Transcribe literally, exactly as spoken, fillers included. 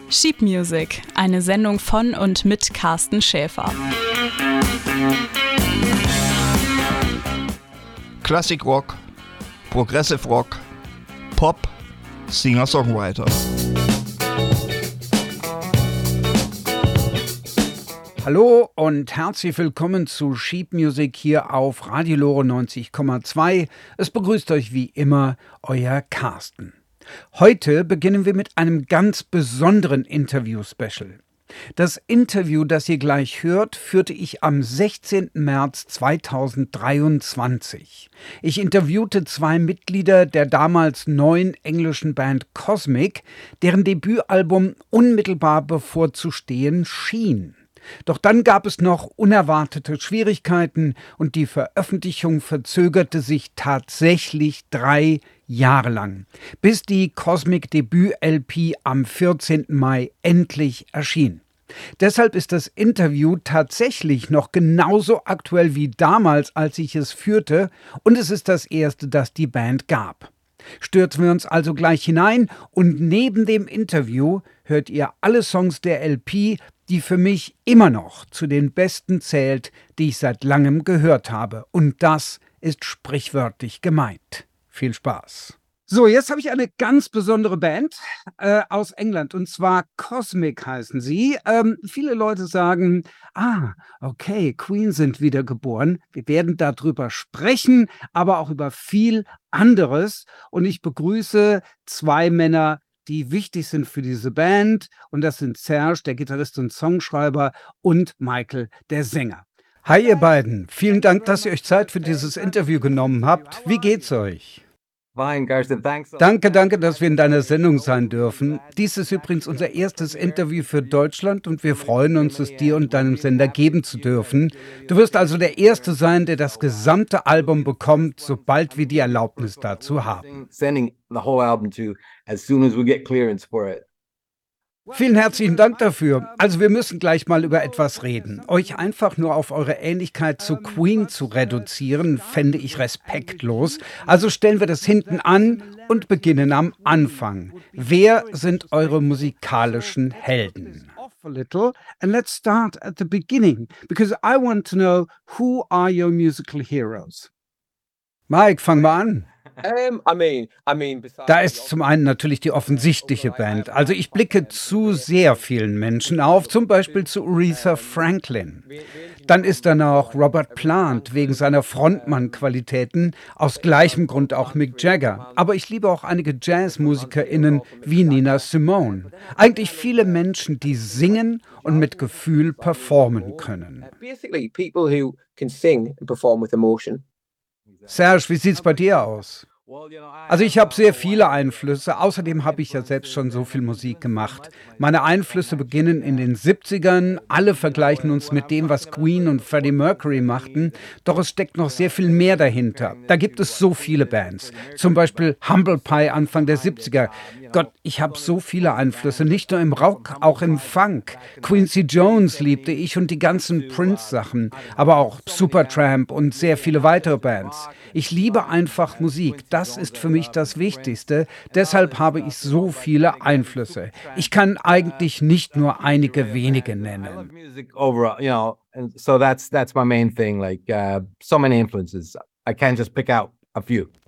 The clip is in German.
Sheep Music, eine Sendung von und mit Carsten Schäfer. Classic Rock, Progressive Rock, Pop, Singer-Songwriter. Hallo und herzlich willkommen zu Sheep Music hier auf Radio Lore neunzig Komma zwei. Es begrüßt euch wie immer euer Carsten. Heute beginnen wir mit einem ganz besonderen Interview-Special. Das Interview, das ihr gleich hört, führte ich am sechzehnten März zweitausenddreiundzwanzig. Ich interviewte zwei Mitglieder der damals neuen englischen Band Cosmic, deren Debütalbum unmittelbar bevorzustehen schien. Doch dann gab es noch unerwartete Schwierigkeiten und die Veröffentlichung verzögerte sich tatsächlich drei Jahre lang, bis die Cosmic-Debüt-L P am vierzehnten Mai endlich erschien. Deshalb ist das Interview tatsächlich noch genauso aktuell wie damals, als ich es führte, und es ist das erste, das die Band gab. Stürzen wir uns also gleich hinein und neben dem Interview hört ihr alle Songs der L P, die für mich immer noch zu den besten zählt, die ich seit langem gehört habe. Und das ist sprichwörtlich gemeint. Viel Spaß. So, jetzt habe ich eine ganz besondere Band äh, aus England, und zwar Cosmic heißen sie. Ähm, viele Leute sagen, ah, okay, Queen sind wiedergeboren. Wir werden darüber sprechen, aber auch über viel anderes. Und ich begrüße zwei Männer, die wichtig sind für diese Band. Und das sind Serge, der Gitarrist und Songschreiber, und Michael, der Sänger. Hi ihr beiden, vielen Dank, dass ihr euch Zeit für dieses Interview genommen habt. Wie geht's euch? Danke, danke, dass wir in deiner Sendung sein dürfen. Dies ist übrigens unser erstes Interview für Deutschland und wir freuen uns, es dir und deinem Sender geben zu dürfen. Du wirst also der Erste sein, der das gesamte Album bekommt, sobald wir die Erlaubnis dazu haben. Vielen herzlichen Dank dafür. Also wir müssen gleich mal über etwas reden. Euch einfach nur auf eure Ähnlichkeit zu Queen zu reduzieren, fände ich respektlos. Also stellen wir das hinten an und beginnen am Anfang. Wer sind eure musikalischen Helden? A little and let's start at the beginning, because I want to know, who are your musical heroes? Mike, fang mal an. Um, I mean, I mean, Da ist zum einen natürlich die offensichtliche Band. Also ich blicke zu sehr vielen Menschen auf, zum Beispiel zu Aretha Franklin. Dann ist da noch Robert Plant wegen seiner Frontmann-Qualitäten, aus gleichem Grund auch Mick Jagger. Aber ich liebe auch einige JazzmusikerInnen wie Nina Simone. Eigentlich viele Menschen, die singen und mit Gefühl performen können. basically people who can sing and perform with emotion. Serge, wie sieht's bei dir aus? Also ich habe sehr viele Einflüsse, außerdem habe ich ja selbst schon so viel Musik gemacht. Meine Einflüsse beginnen in den siebzigern, alle vergleichen uns mit dem, was Queen und Freddie Mercury machten, doch es steckt noch sehr viel mehr dahinter. Da gibt es so viele Bands, zum Beispiel Humble Pie Anfang der siebziger. Gott, ich habe so viele Einflüsse, nicht nur im Rock, auch im Funk. Quincy Jones liebte ich und die ganzen Prince-Sachen, aber auch Supertramp und sehr viele weitere Bands. Ich liebe einfach Musik. Das ist für mich das Wichtigste. Deshalb habe ich so viele Einflüsse. Ich kann eigentlich nicht nur einige wenige nennen. Music overall, you know, and so that's that's my main thing. Like uh, so many influences. I can't just pick out a few.